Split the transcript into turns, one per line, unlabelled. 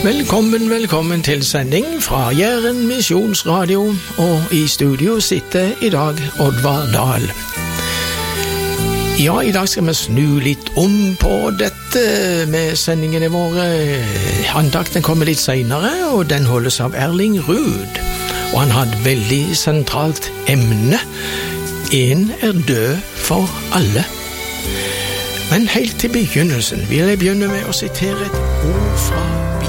Velkommen til sending fra Jæren Misjonsradio, og i studio sitter i dag Oddvar Dahl. Ja, i dag skal vi snu litt om på dette med sendingene våre. Andakten kommer litt senere, og den holdes av Erling Ruud. Og han hadde veldig sentralt emne. En død for alle. Men helt til begynnelsen vil jeg begynne med å sitere et ord fra